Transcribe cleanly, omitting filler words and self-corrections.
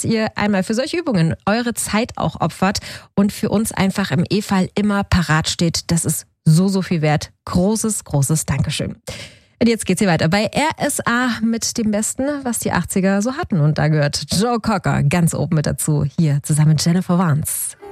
dass ihr einmal für solche Übungen eure Zeit auch opfert und für uns einfach im E-Fall immer parat steht. Das ist so viel wert. Großes Dankeschön. Und jetzt geht's hier weiter bei RSA mit dem Besten, was die 80er so hatten. Und da gehört Joe Cocker ganz oben mit dazu. Hier zusammen mit Jennifer Warnes.